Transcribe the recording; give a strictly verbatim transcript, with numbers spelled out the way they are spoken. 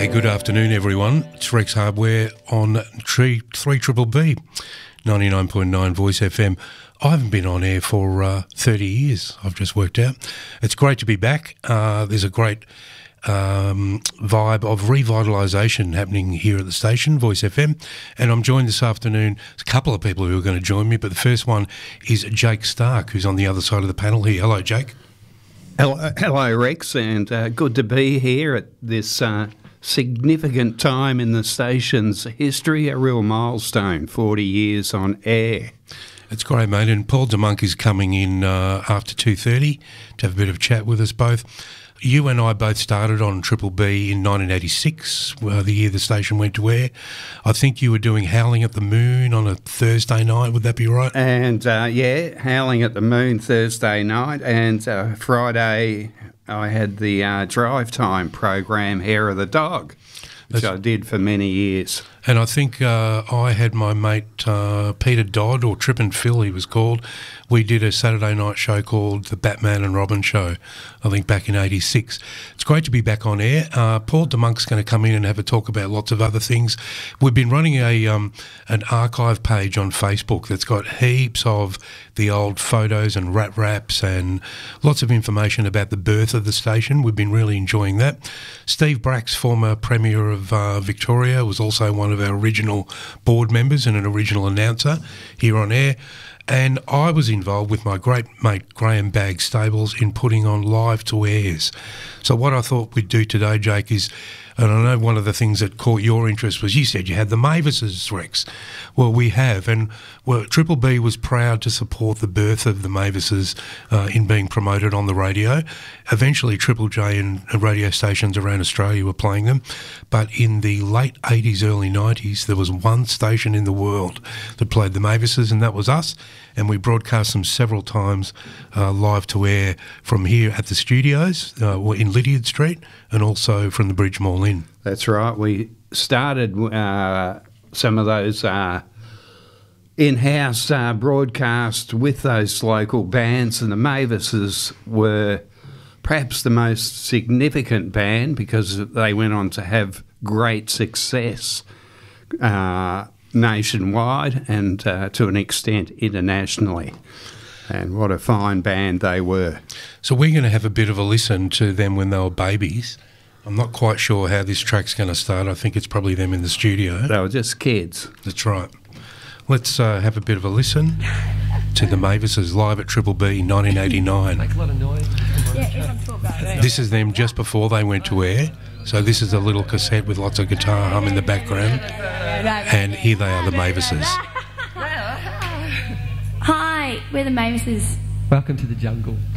Hey, good afternoon, everyone. It's Rex Hardware on three Triple B, ninety-nine point nine Voice F M. I haven't been on air for uh, thirty years, I've just worked out. It's great to be back. Uh, there's a great um, vibe of revitalisation happening here at the station, Voice F M, and I'm joined this afternoon. There's a couple of people who are going to join me, but the first one is Jake Stark, who's on the other side of the panel here. Hello, Jake. Hello, hello Rex, and uh, good to be here at this uh, significant time in the station's history, a real milestone, forty years on air. It's great, mate. And Paul DeMonk is coming in uh, after two thirty to have a bit of a chat with us both. You and I both started on Triple B in nineteen eighty-six, uh, the year the station went to air. I think you were doing Howling at the Moon on a Thursday night, would that be right? And, uh, yeah, Howling at the Moon Thursday night, and uh, Friday I had the uh, drive time program, Hair of the Dog, which That's, I did for many years. And I think uh, I had my mate uh, Peter Dodd, or Trip and Phil he was called. We did a Saturday night show called The Batman and Robin Show, I think back in eighty-six. It's great to be back on air. Uh, Paul DeMonk's going to come in and have a talk about lots of other things. We've been running a um, an archive page on Facebook that's got heaps of the old photos and rat raps and lots of information about the birth of the station. We've been really enjoying that. Steve Bracks, former Premier of uh, Victoria, was also one of our original board members and an original announcer here on air. And I was involved with my great mate Graham Bagg Stables in putting on live to airs. So what I thought we'd do today, Jake, is, and I know one of the things that caught your interest was you said you had the Mavises, Rex. Well, we have, and well, Triple B was proud to support the birth of the Mavises uh, in being promoted on the radio. Eventually, Triple J and radio stations around Australia were playing them, but in the late eighties, early nineties, there was one station in the world that played the Mavises, and that was us, and we broadcast them several times uh, live to air from here at the studios uh, in Lydiard Street and also from the Bridge Mall Inn. That's right. We started uh, some of those uh, in-house uh, broadcasts with those local bands, and the Mavises were perhaps the most significant band because they went on to have great success uh, nationwide and uh, to an extent internationally. And what a fine band they were. So we're going to have a bit of a listen to them when they were babies. I'm not quite sure how this track's going to start. I think it's probably them in the studio. They were just kids. That's right. Let's uh, have a bit of a listen to the Mavises live at Triple B nineteen eighty-nine. Make a lot of noise. This is them just before they went to air. So this is a little cassette with lots of guitar hum in the background. And here they are, the Mavises. Hi, we're the Mavises. Welcome to the jungle.